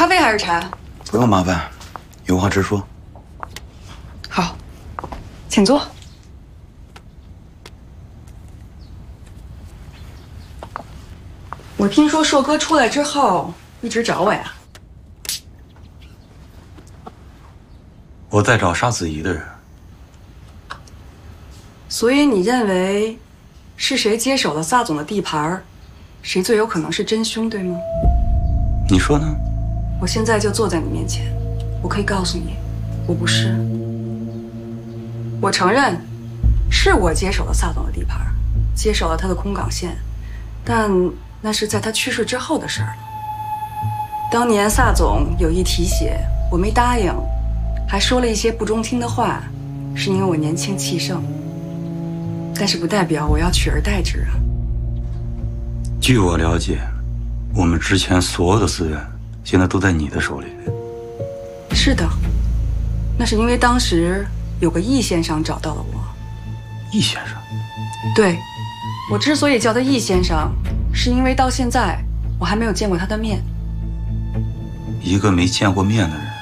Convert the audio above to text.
咖啡还是茶？ 不用麻烦，有话直说。 好，请坐。我听说硕哥出来之后一直找我呀。 我在找杀子怡的人。 所以你认为是谁接手了萨总的地盘，谁最有可能是真凶，对吗？ 你说呢？ 我现在就坐在你面前，我可以告诉你，我不是。我承认，是我接手了萨总的地盘，接手了他的空港线，但那是在他去世之后的事儿了。当年萨总有意提携，我没答应，还说了一些不中听的话，是因为我年轻气盛。但是不代表我要取而代之啊。 据我了解，我们之前所有的资源现在都在你的手里。 是的，那是因为当时有个易先生找到了我。 易先生？ 对，我之所以叫他易先生，是因为到现在我还没有见过他的面。 一个没见过面的人，